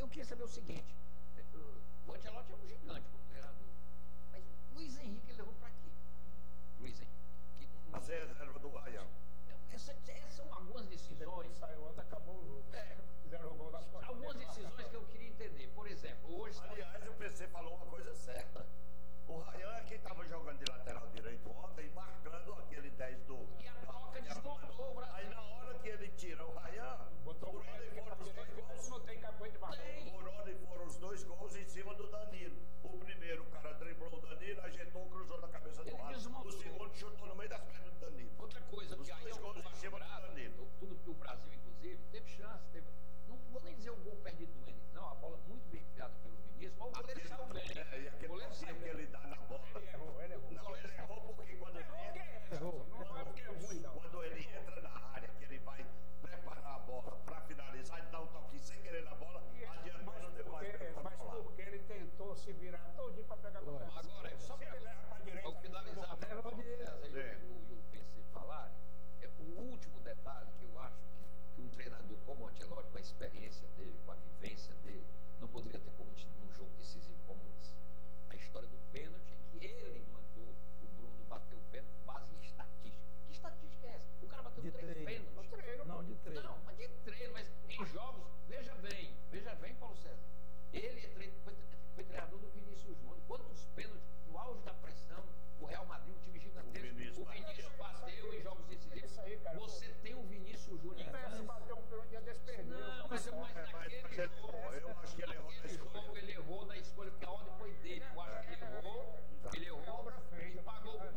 queria saber o seguinte: o Ancelotti é um gigante como treinador, mas Luiz Henrique levou para quê? Luiz Henrique. A reserva do Ryan. Essas são algumas decisões. Saiu ontem, acabou o jogo. Fizeram o gol da Copa. Algumas decisões que eu queria entender. Por exemplo, hoje. Aliás, o PC falou uma coisa certa. O Ryan é quem estava jogando de lateral direito ontem, marcando aquele 10 do. E a troca desmontou o Brasil. Aí na hora que ele tira o Ryan, Botou por o onde foram os dois gols? não tem capoeira de marcar. Tem. Por onde foram os 2 gols em cima do Danilo. O primeiro, o cara driblou o Danilo, ajeitou, cruzou na cabeça do Ele Ryan. desmontou. O segundo chutou no meio das pernas do Danilo. Outra coisa, Os que aí dois eu gols em acho cima do grato, Danilo. tudo que o Brasil, inclusive, teve chance. Não vou nem dizer o gol perdido do Henrique, não. A bola muito bem criada pelo Vinícius, mas o goleiro saiu bem. E O aquele goleiro toquinho saiu que bem. ele dá na bola. Ele errou. Não, ele errou porque quando ele Errou. Não é porque é ruim, não. Quando ele entra na área, que ele vai preparar a bola para finalizar, ele dá um toquinho sem querer na bola, adiantou, não deu mais tempo Mas pra falar. porque ele tentou se virar todinho para pegar a bola. Agora, só Se ele leva para direita, Ao finalizar, leva o César e o PC falarem, o último detalhe que eu acho que um treinador como o Ancelotti, com a experiência dele, com a vivência dele, não poderia ter cometido num jogo decisivo como esse. A história do pênalti em que ele mandou o Bruno bater o pênalti com base em estatística. Que estatística é essa? O cara bateu De 3 treino. pênaltis. Não, de treino. Não, mas de treino, mas em jogos, veja bem, Paulo César. Ele foi treinador do Vinícius Júnior. Quantos pênaltis no auge da pressão, o Real Madrid, um time gigantesco, o Vinícius bateu em jogos decisivos. Isso aí, cara. Você tem o Vinícius Júnior em Messi campo. bateu um pênalti dia desse, perdeu. Não, mas naquele Mas ele jogo, errou, eu acho que ele errou na naquele escolha. jogo ele errou na escolha, porque a ordem foi dele. Eu acho que ele errou e pagou o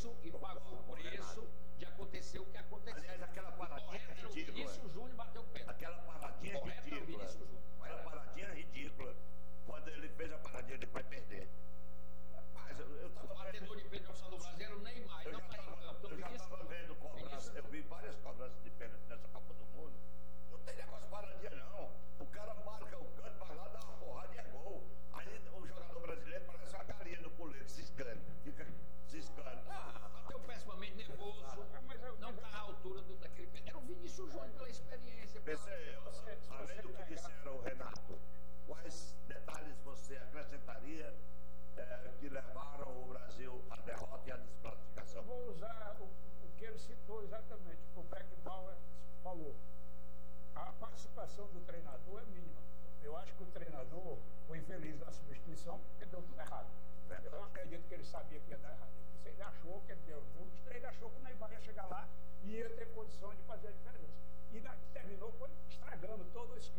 preço de acontecer o que aconteceu. Aliás, aquela paradinha Correto, era o ridícula. Vinícius Júnior bateu o pênalti. Aquela paradinha Correto, era o ridícula. Vinícius Júnior. Aquela paradinha ridícula. Quando ele fez a paradinha, ele vai perder. Mas eu O tava batedor de pênalti do Brasil era o Neymar, Eu não já está em campo. Então, estava vendo cobrança, eu vi várias cobranças de pênalti nessa Copa do Mundo. Não tem negócio de paradinha, não. O cara marca o canto, vai lá, dá uma porrada e é gol. Aí o jogador brasileiro parece uma galinha no puleiro, ciscando. Fica ciscando. bateu pessimamente, nervoso, não está à altura daquele pênalti. Era o Vinícius Júnior pela experiência. Pensei, além do que disseram o Renato, quais detalhes você acrescentaria que levaram o Brasil à derrota e à desclassificação? Eu vou usar o que ele citou exatamente, o Beckenbauer falou. A participação do treinador é mínima. Eu acho que o treinador foi infeliz na substituição porque deu tudo errado. Eu não acredito que ele sabia que ia dar errado. Ele achou que ele deu. Ele achou que o Neymar ia chegar lá e ia ter condição de fazer a diferença. E terminou estragando todo o esquema.